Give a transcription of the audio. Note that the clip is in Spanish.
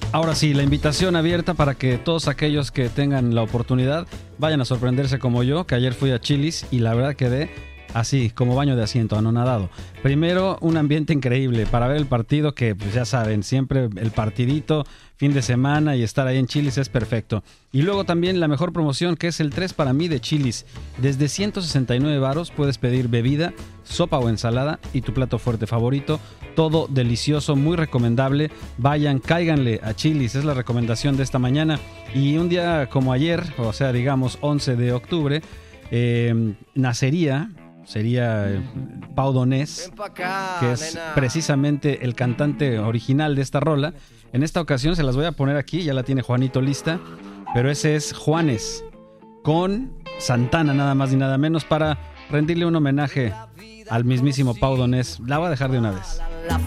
Ahora sí, la invitación abierta para que todos aquellos que tengan la oportunidad vayan a sorprenderse como yo, que ayer fui a Chili's y la verdad quedé así, como baño de asiento, anonadado. Primero, un ambiente increíble para ver el partido que, pues ya saben, siempre el partidito, fin de semana y estar ahí en Chili's es perfecto. Y luego también la mejor promoción que es el 3 para mí de Chili's. Desde 169 varos puedes pedir bebida, sopa o ensalada y tu plato fuerte favorito. Todo delicioso, muy recomendable. Vayan, cáiganle a Chili's, es la recomendación de esta mañana. Y un día como ayer, o sea, digamos 11 de octubre, sería Pau Donés, que es precisamente el cantante original de esta rola. En esta ocasión se las voy a poner aquí, ya la tiene Juanito lista, pero ese es Juanes con Santana, nada más ni nada menos, para rendirle un homenaje al mismísimo Pau Donés. La voy a dejar de una vez.